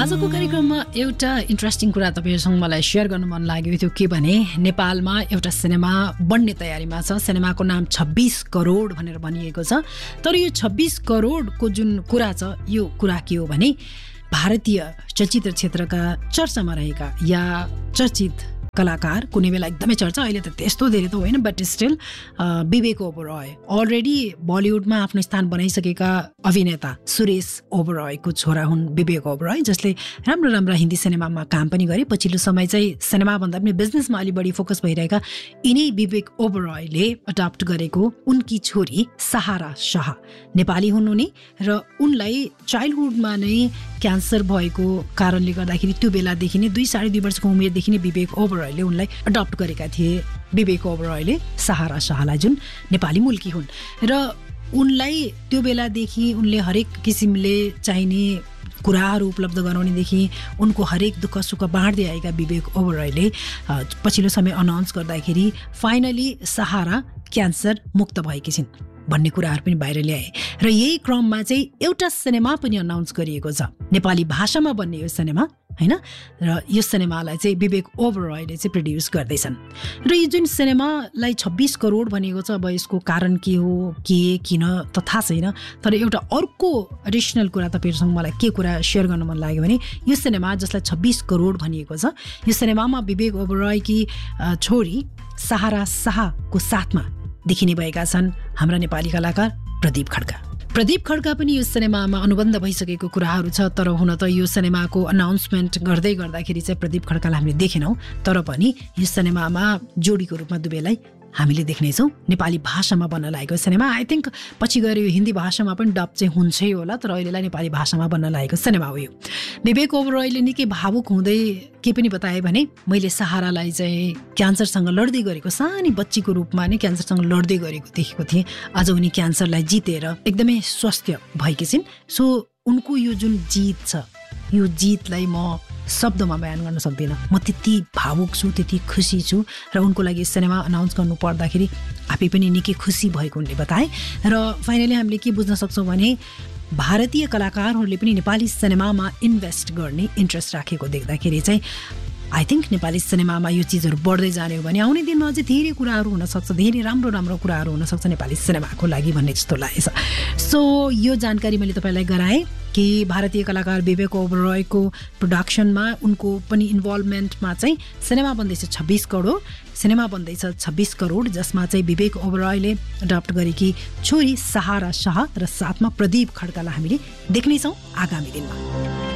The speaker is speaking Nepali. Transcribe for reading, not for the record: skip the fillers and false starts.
आजको कार्यक्रममा एउटा इन्ट्रेस्टिङ कुरा तपाईहरुसँग मलाई शेयर गर्नु मन लाग्यो त्यो के भने नेपालमा एउटा सिनेमा बन्ने तयारीमा छ। सिनेमाको नाम 26 करोड भनेर भनिएको छ। तर यो 26 करोडको जुन कुरा छ यो कुरा के हो भने भारतीय चलचित्र क्षेत्रका चर्चामा रहेका या चर्चित कलाकार कुनै बेला एकदमै चर्चा अहिले त त्यस्तो धेरै त होइन but still Vivek Oberoi already बलिउडमा आफ्नो स्थान बनाइसकेका अभिनेता सुरेश ओबेरोयको छोरा हुन् विवेक ओबेरोय, जसले राम्रो राम्रो हिन्दी सिनेमामा काम पनि गरे। पछिल्लो समय चाहिँ सिनेमा भन्दा पनि बिजनेसमा अलि बढी फोकस भइरहेका यिनै विवेक ओबेरोयले अडप्ट गरेको उनकी छोरी सहारा शाह नेपाली हुन् उनी, र उनलाई चाइल्डहुडमा नै क्यान्सर भएको कारणले गर्दाखेरि त्यो बेलादेखि नै 2-2.5 वर्षको उमेरदेखि नै विवेक ओबेरोयले उनलाई अडप्ट गरेका थिए। विवेक ओबेरोयले सहारा शाहलाई जुन नेपाली मुल्की हुन् र उनलाई त्यो बेलादेखि उनले हरेक किसिमले चाहिने कुराहरू उपलब्ध गराउनेदेखि उनको हरेक दुःख सुख बाँड्दै आएका विवेक ओबेरोयले पछिल्लो समय अनाउन्स गर्दाखेरि फाइनली सहारा क्यान्सर मुक्त भएकी छिन् भन्ने कुराहरू पनि बाहिर ल्याए। र यही क्रममा चाहिँ एउटा सिनेमा पनि अनाउन्स गरिएको छ, नेपाली भाषामा बन्ने यो सिनेमा हैन। र यो सिनेमालाई चाहिँ विवेक ओबेरोयले चाहिँ प्रोड्युस गर्दैछन्। र यो जुन सिनेमालाई 26 करोड भनेको छ, अब यसको कारण के हो के किन त थाहा छैन। तर एउटा अर्को एडिसनल कुरा तपाईहरुसँग मलाई के कुरा शेयर गर्न मन लाग्यो भने यो सिनेमा जसलाई 26 करोड भनिएको छ, यो सिनेमामा विवेक ओबेरोयकी छोरी सहारा शाहको साथमा देखिने भएका छन् हाम्रा नेपाली कलाकार प्रदीप खड्का। प्रदीप खड्का पनि यो सिनेमामा अनुबन्ध भइसकेको कुराहरू छ। तर हुन त यो सिनेमाको अनाउन्समेन्ट गर्दाखेरि चाहिँ प्रदीप खड्कालाई हामीले देखेनौँ, तर पनि यो सिनेमामा जोडीको रूपमा दुवैलाई हामीले देख्नेछौँ। नेपाली भाषामा बन्न लागेको सिनेमा, आई थिङ्क पछि गएर यो हिन्दी भाषामा पनि डब चाहिँ हुन्छै होला, तर अहिलेलाई नेपाली भाषामा बन्न लागेको सिनेमा हो यो। विवेक ओबेरोयले निकै भावुक हुँदै के पनि बताए भने मैले सहारालाई चाहिँ क्यान्सरसँग लड्दै गरेको, सानी बच्चीको रूपमा नै क्यान्सरसँग लड्दै गरेको देखेको थिएँ। आज उनी क्यान्सरलाई जितेर एकदमै स्वस्थ भएकी छिन्। सो उनको यो जुन जित छ, यो जितलाई म शब्दमा बयान गर्न सक्दिनँ। म त्यति भावुक छु, त्यति खुसी छु। र उनको लागि सिनेमा अनाउन्स गर्नु पर्दाखेरि आफै पनि निकै खुसी भएको उनले बताए। र फाइनली हामीले के बुझ्न सक्छौँ भने भारतीय कलाकारहरूले पनि नेपाली सिनेमामा इन्भेस्ट गर्ने इन्ट्रेस्ट राखेको देख्दाखेरि चाहिँ आई थिङ्क नेपाली सिनेमामा यो चिजहरू बढ्दै जाने हो भने आउने दिनमा अझै धेरै कुराहरू हुनसक्छ, धेरै राम्रो राम्रो कुराहरू हुनसक्छ नेपाली सिनेमाको लागि भन्ने जस्तो लागेछ। सो यो जानकारी मैले तपाईँलाई गराएँ कि भारतीय कलाकार विवेक ओबेरोयको प्रोडक्सनमा उनको पनि इन्भल्भमेन्टमा चाहिँ सिनेमा बन्दैछ 26 करोड, सिनेमा बन्दैछ 26 करोड, जसमा चाहिँ विवेक ओबेरोयले अडप्ट गरेकी छोरी सहारा शाह र साथमा प्रदीप खड्कालाई हामीले देख्नेछौँ आगामी दिनमा।